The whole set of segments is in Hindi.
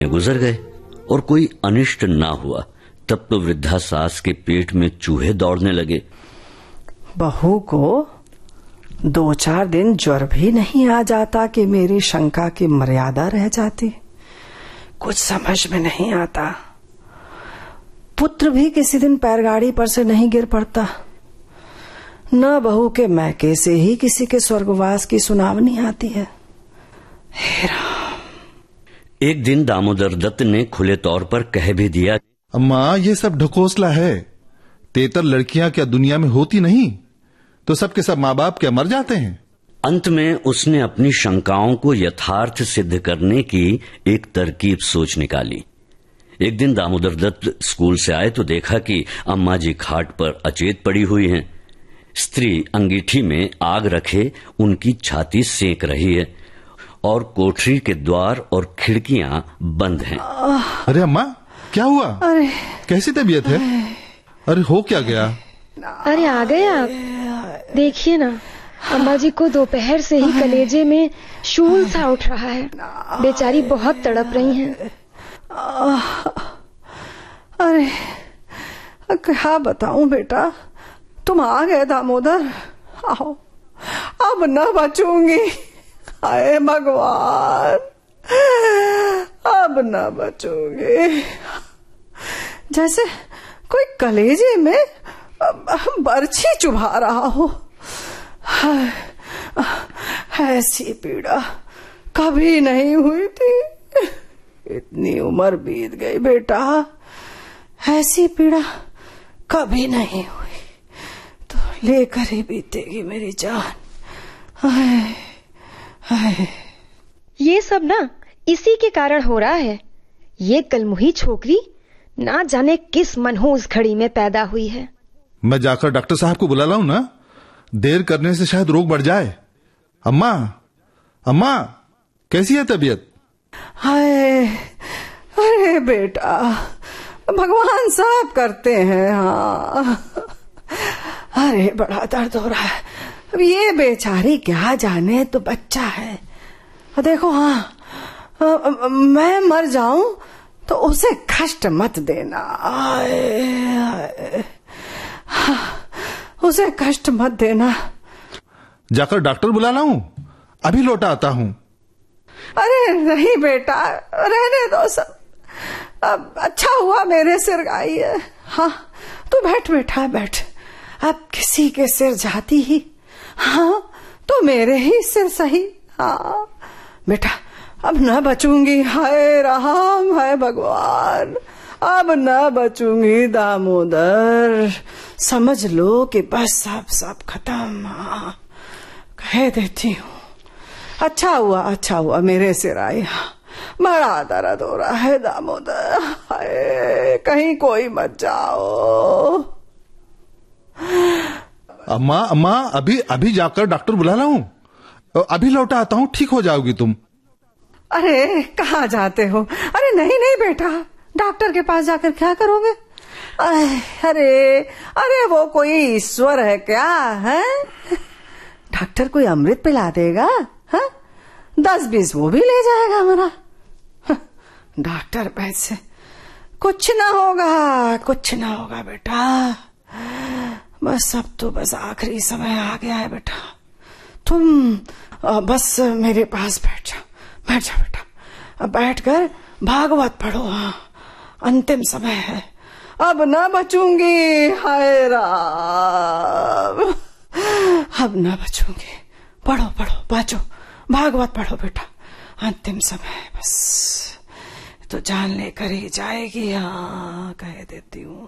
गुजर गए और कोई अनिष्ट ना हुआ। तब तो वृद्धा सास के पेट में चूहे दौड़ने लगे। बहू को 2-4 दिन ज्वर भी नहीं आ जाता कि मेरी शंका की मर्यादा रह जाती। कुछ समझ में नहीं आता। पुत्र भी किसी दिन पैरगाड़ी पर से नहीं गिर पड़ता। न बहू के मैके से ही किसी के स्वर्गवास की सुनावनी आती है। हे राम। एक दिन दामोदर दत्त ने खुले तौर पर कह भी दिया, अम्मा ये सब ढकोसला है। तेतर लड़कियां क्या दुनिया में होती नहीं? तो सबके सब माँ बाप क्या मर जाते हैं? अंत में उसने अपनी शंकाओं को यथार्थ सिद्ध करने की एक तरकीब सोच निकाली। एक दिन दामोदर दत्त स्कूल से आए तो देखा कि अम्मा जी खाट पर अचेत पड़ी हुई हैं। स्त्री अंगीठी में आग रखे उनकी छाती सेक रही है और कोठरी के द्वार और खिड़कियां बंद हैं। अरे अम्मा क्या हुआ? अरे कैसी तबीयत है? अरे हो क्या गया? अरे आ गए आप। देखिए ना, अम्मा जी को दोपहर से ही कलेजे में शूल सा उठ रहा है। बेचारी बहुत तड़प रही हैं। अरे क्या बताऊं बेटा, तुम आ गए दामोदर। आओ, अब न बचूंगी। हाय भगवान, अब न बचूंगी। जैसे कोई कलेजे में बर्छी चुभा रहा हो। ऐसी पीड़ा कभी नहीं हुई थी। इतनी उम्र बीत गई बेटा, ऐसी पीड़ा कभी नहीं हुई। तो लेकर ही बीतेगी मेरी जान। हाय हाय। ये सब ना इसी के कारण हो रहा है। ये कलमुही छोकरी ना जाने किस मनहूस घड़ी में पैदा हुई है। मैं जाकर डॉक्टर साहब को बुला लाऊं ना? देर करने से शायद रोग बढ़ जाए। अम्मा, अम्मा कैसी है तबीयत? हाय, अरे बेटा, भगवान सब करते हैं। हाँ, अरे बड़ा दर्द हो रहा है। अब ये बेचारी क्या जाने, तो बच्चा है। देखो, हाँ, मैं मर जाऊं तो उसे कष्ट मत देना। उसे कष्ट मत देना। जाकर डॉक्टर बुला लाऊं? अभी लौटा आता हूं। अरे नहीं बेटा, रहने दो सब। अब अच्छा हुआ मेरे सिर आई है। हाँ, तू बैठ बेटा, बैठ। अब किसी के सिर जाती ही, हाँ तो मेरे ही सिर सही। हाँ बेटा, अब न बचूंगी। हाय राम, हाय भगवान, अब न बचूंगी दामोदर। समझ लो कि बस सब खत्म। हाँ, कह देती हूँ। अच्छा हुआ मेरे सिर आई। बड़ा दर्द हो रहा है दामोदर। हाय, कहीं कोई मत जाओ। अम्मा, अम्मा अभी जाकर डॉक्टर बुला लाऊं? अभी लौटा आता हूं, ठीक हो जाओगी तुम। अरे कहाँ जाते हो? अरे नहीं बेटा, डॉक्टर के पास जाकर क्या करोगे? अरे वो कोई ईश्वर है क्या है? डॉक्टर कोई अमृत पिला देगा? हाँ, 10-20 वो भी ले जाएगा हमारा। डॉक्टर पैसे कुछ ना होगा बेटा। बस अब तो बस आखिरी समय आ गया है बेटा। तुम बस मेरे पास बैठ जाओ बेटा। अब बैठकर भागवत पढ़ो। हाँ, अंतिम समय है। अब न बचूंगी। हाय राम, अब न बचूंगी। पढ़ो बचो, भागवत पढ़ो बेटा। अंतिम समय है, बस तो जान लेकर ही जाएगी। हाँ, कह देती हूँ।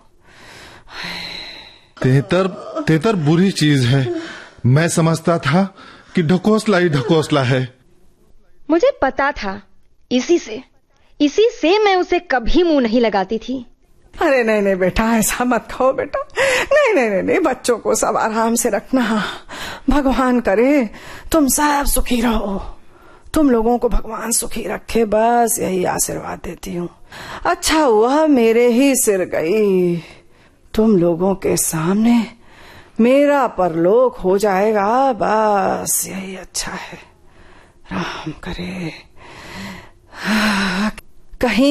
तेतर बुरी चीज है। मैं समझता था कि ढकोसला ही ढकोसला है। मुझे पता था। इसी से मैं उसे कभी मुंह नहीं लगाती थी। अरे नहीं बेटा, ऐसा मत कहो बेटा। नहीं, बच्चों को सब आराम से रखना। भगवान करे तुम सब सुखी रहो। तुम लोगों को भगवान सुखी रखे, बस यही आशीर्वाद देती हूँ। अच्छा हुआ मेरे ही सिर गई। तुम लोगों के सामने मेरा परलोक हो जाएगा, बस यही अच्छा है। राम करे। कहीं